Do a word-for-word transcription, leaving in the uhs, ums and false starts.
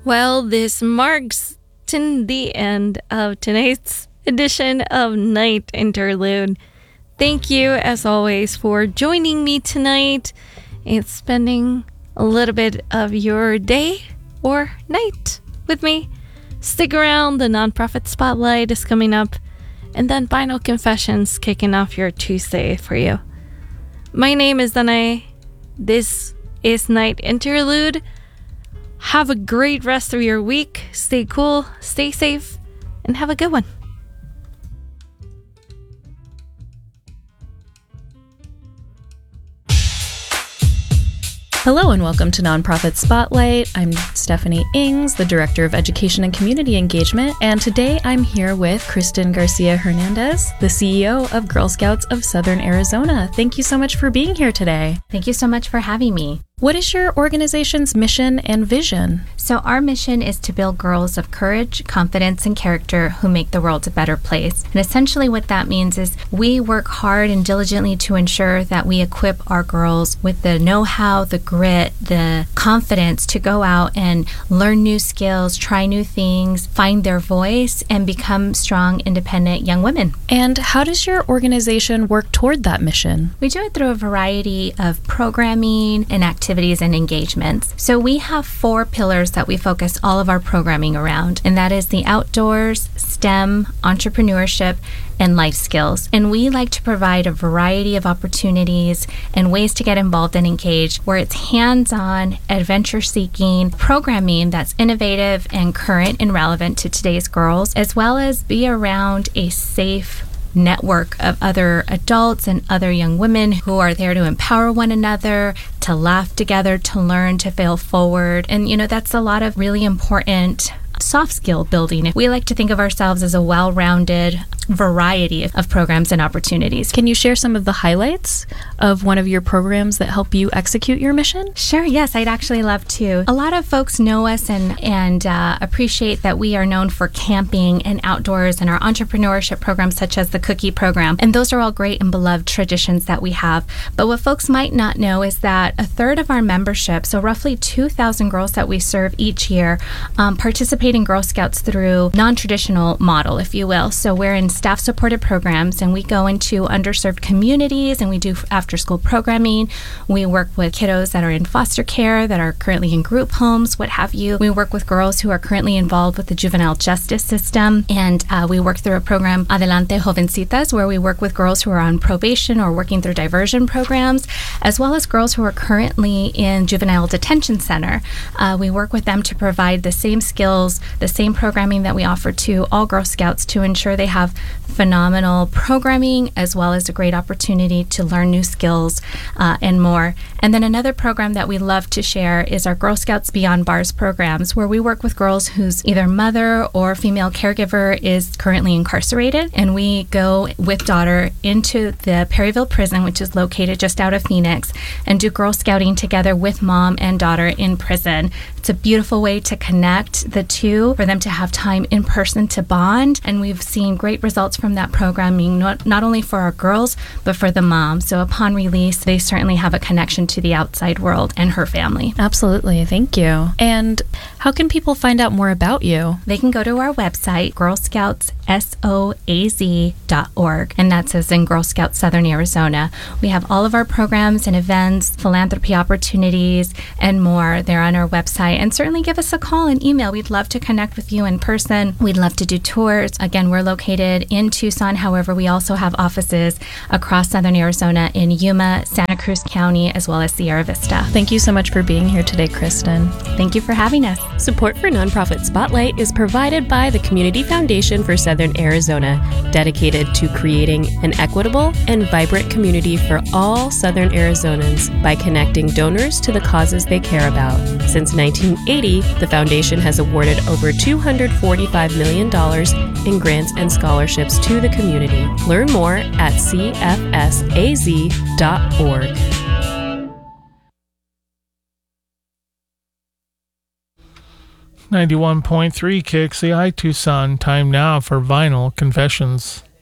Well, this marks to the end of tonight's edition of Night Interlude. Thank you, as always, for joining me tonight and spending a little bit of your day or night with me. Stick around, the Nonprofit Spotlight is coming up, and then Final Confessions kicking off your Tuesday for you. My name is Danae. This is Night Interlude. Have a great rest of your week. Stay cool, stay safe, and have a good one. Hello and welcome to Nonprofit Spotlight. I'm Stephanie Ings, the Director of Education and Community Engagement, and today I'm here with Kristen Garcia Hernandez, the C E O of Girl Scouts of Southern Arizona. Thank you so much for being here today. Thank you so much for having me. What is your organization's mission and vision? So our mission is to build girls of courage, confidence, and character who make the world a better place. And essentially what that means is we work hard and diligently to ensure that we equip our girls with the know-how, the grit, the confidence to go out and learn new skills, try new things, find their voice, and become strong, independent young women. And how does your organization work toward that mission? We do it through a variety of programming and activities. activities and engagements. So we have four pillars that we focus all of our programming around, and that is the outdoors, STEM, entrepreneurship, and life skills. And we like to provide a variety of opportunities and ways to get involved and engaged where it's hands-on, adventure-seeking programming that's innovative and current and relevant to today's girls, as well as be around a safe network of other adults and other young women who are there to empower one another, to laugh together, to learn, to fail forward. And, you know, that's a lot of really important soft skill building. We like to think of ourselves as a well-rounded variety of programs and opportunities. Can you share some of the highlights of one of your programs that help you execute your mission? Sure, yes, I'd actually love to. A lot of folks know us and, and uh, appreciate that we are known for camping and outdoors and our entrepreneurship programs such as the Cookie Program. And those are all great and beloved traditions that we have. But what folks might not know is that a third of our membership, so roughly two thousand girls that we serve each year, um, participate in Girl Scouts through non-traditional model, if you will. So we're in staff-supported programs, and we go into underserved communities, and we do after-school programming. We work with kiddos that are in foster care, that are currently in group homes, what have you. We work with girls who are currently involved with the juvenile justice system, and uh, we work through a program, Adelante Jovencitas, where we work with girls who are on probation or working through diversion programs, as well as girls who are currently in juvenile detention center. Uh, we work with them to provide the same skills, the same programming that we offer to all Girl Scouts to ensure they have phenomenal programming as well as a great opportunity to learn new skills uh, and more. And then another program that we love to share is our Girl Scouts Beyond Bars programs, where we work with girls whose either mother or female caregiver is currently incarcerated, and we go with daughter into the Perryville prison, which is located just out of Phoenix, and do Girl Scouting together with mom and daughter in prison. It's a beautiful way to connect the two, for them to have time in person to bond, and we've seen great results from that programming, not, not only for our girls, but for the mom. So upon release, they certainly have a connection to the outside world and her family. Absolutely. Thank you. And how can people find out more about you? They can go to our website, girl scouts soaz dot org, and that's as in Girl Scouts Southern Arizona. We have all of our programs and events, philanthropy opportunities, and more there on our website. And certainly give us a call and email. We'd love to connect with you in person. We'd love to do tours. Again, we're located in Tucson. However, we also have offices across Southern Arizona in Yuma, Santa Cruz County, as well as Sierra Vista. Thank you so much for being here today, Kristen. Thank you for having us. Support for Nonprofit Spotlight is provided by the Community Foundation for Southern Arizona, dedicated to creating an equitable and vibrant community for all Southern Arizonans by connecting donors to the causes they care about. Since nineteen eighty, the foundation has awarded over two hundred forty-five million dollars in grants and scholarships to the community. Learn more at c f s a z dot org. ninety-one point three K X A I Tucson. Time now for Vinyl Confessions.